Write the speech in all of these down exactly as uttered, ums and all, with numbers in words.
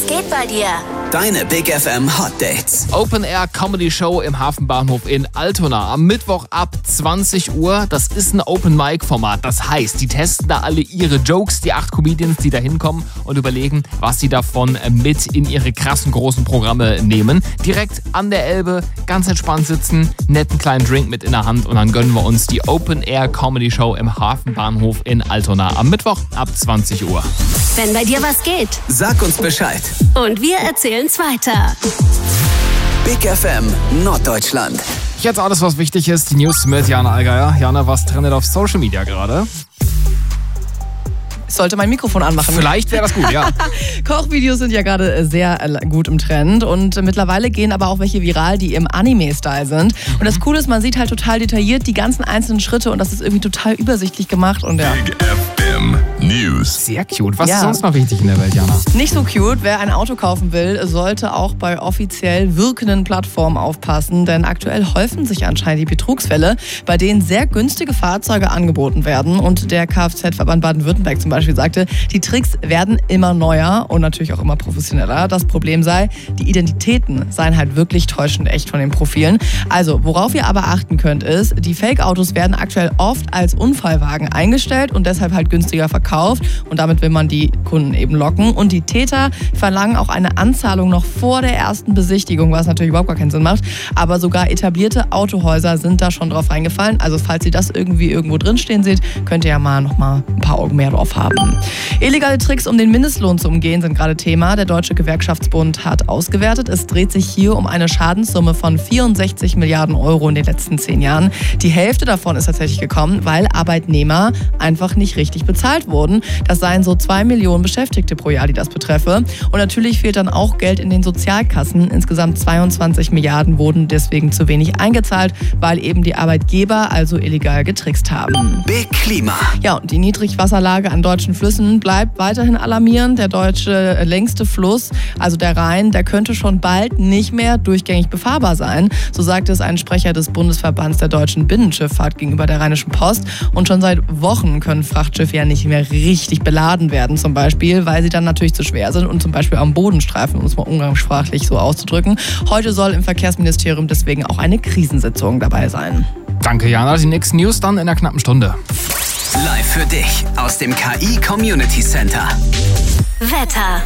Was geht bei dir? Deine Big F M Hot Dates. Open Air Comedy Show im Hafenbahnhof in Altona. Am Mittwoch ab zwanzig Uhr. Das ist ein Open Mic Format. Das heißt, die testen da alle ihre Jokes, die acht Comedians, die da hinkommen und überlegen, was sie davon mit in ihre krassen großen Programme nehmen. Direkt an der Elbe, ganz entspannt sitzen, netten kleinen Drink mit in der Hand und dann gönnen wir uns die Open Air Comedy Show im Hafenbahnhof in Altona. Am Mittwoch ab zwanzig Uhr. Wenn bei dir was geht. Sag uns Bescheid. Und wir erzählen's weiter. Big F M Norddeutschland. Jetzt alles, was wichtig ist. Die News mit Jana Allgeier. Jana, was trendet auf Social Media gerade? Ich sollte mein Mikrofon anmachen. Vielleicht wäre das gut, ja. Kochvideos sind ja gerade sehr gut im Trend und mittlerweile gehen aber auch welche viral, die im Anime-Style sind. Und das Coole ist, man sieht halt total detailliert die ganzen einzelnen Schritte und das ist irgendwie total übersichtlich gemacht. Und ja. Big F M News. Sehr cute. Was Ja. ist sonst noch wichtig in der Welt, Jana? Nicht so cute. Wer ein Auto kaufen will, sollte auch bei offiziell wirkenden Plattformen aufpassen, denn aktuell häufen sich anscheinend die Betrugsfälle, bei denen sehr günstige Fahrzeuge angeboten werden. Und der Kfz-Verband Baden-Württemberg zum Beispiel sagte, die Tricks werden immer neuer und natürlich auch immer professioneller. Das Problem sei, die Identitäten seien halt wirklich täuschend echt von den Profilen. Also, worauf ihr aber achten könnt, ist, die Fake-Autos werden aktuell oft als Unfallwagen eingestellt und deshalb halt günstiger verkauft. Und damit will man die Kunden eben locken. Und die Täter verlangen auch eine Anzahlung noch vor der ersten Besichtigung, was natürlich überhaupt gar keinen Sinn macht. Aber sogar etablierte Autohäuser sind da schon drauf reingefallen. Also falls ihr das irgendwie irgendwo drinstehen seht, könnt ihr ja mal noch mal ein paar Augen mehr drauf haben. Illegale Tricks, um den Mindestlohn zu umgehen, sind gerade Thema. Der Deutsche Gewerkschaftsbund hat ausgewertet. Es dreht sich hier um eine Schadenssumme von vierundsechzig Milliarden Euro in den letzten zehn Jahren. Die Hälfte davon ist tatsächlich gekommen, weil Arbeitnehmer einfach nicht richtig bezahlt wurden. Das seien so zwei Millionen Beschäftigte pro Jahr, die das betreffe. Und natürlich fehlt dann auch Geld in den Sozialkassen. Insgesamt zweiundzwanzig Milliarden wurden deswegen zu wenig eingezahlt, weil eben die Arbeitgeber also illegal getrickst haben. Big Klima. Ja, und die Niedrigwasserlage an deutschen Flüssen bleibt weiterhin alarmierend. Der deutsche längste Fluss, also der Rhein, der könnte schon bald nicht mehr durchgängig befahrbar sein. So sagte es ein Sprecher des Bundesverbands der deutschen Binnenschifffahrt gegenüber der Rheinischen Post. Und schon seit Wochen können Frachtschiffe ja nicht mehr richtig beladen werden, zum Beispiel, weil sie dann natürlich zu schwer sind und zum Beispiel am Boden streifen, um es mal umgangssprachlich so auszudrücken. Heute soll im Verkehrsministerium deswegen auch eine Krisensitzung dabei sein. Danke, Jana. Die nächsten News dann in einer knappen Stunde. Live für dich aus dem K I Community Center. Wetter.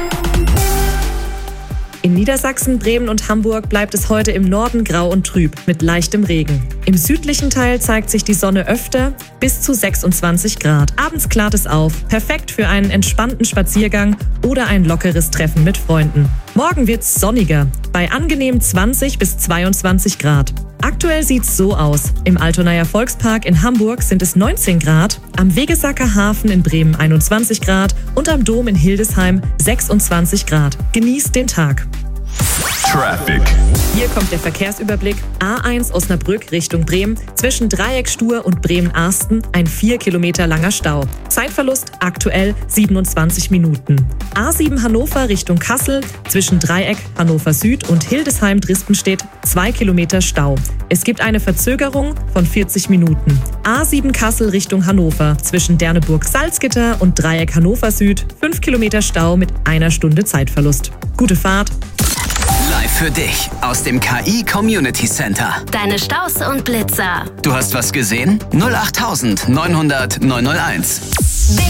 In Niedersachsen, Bremen und Hamburg bleibt es heute im Norden grau und trüb mit leichtem Regen. Im südlichen Teil zeigt sich die Sonne öfter, bis zu sechsundzwanzig Grad. Abends klart es auf, perfekt für einen entspannten Spaziergang oder ein lockeres Treffen mit Freunden. Morgen wird's sonniger, bei angenehm zwanzig bis zweiundzwanzig Grad. Aktuell sieht's so aus. Im Altonaer Volkspark in Hamburg sind es neunzehn Grad, am Wegesacker Hafen in Bremen einundzwanzig Grad und am Dom in Hildesheim sechsundzwanzig Grad. Genießt den Tag. Traffic. Hier kommt der Verkehrsüberblick. A eins Osnabrück Richtung Bremen. Zwischen Dreieckstuhr und Bremen-Arsten ein vier Kilometer langer Stau. Zeitverlust aktuell siebenundzwanzig Minuten. A sieben Hannover Richtung Kassel. Zwischen Dreieck Hannover Süd und Hildesheim-Drispenstedt zwei Kilometer Stau. Es gibt eine Verzögerung von vierzig Minuten. A sieben Kassel Richtung Hannover. Zwischen Derneburg-Salzgitter und Dreieck Hannover Süd fünf Kilometer Stau mit einer Stunde Zeitverlust. Gute Fahrt. Live für dich aus dem K I Community Center. Deine Staus und Blitzer. Du hast was gesehen? null acht neunhundert neunhunderteins.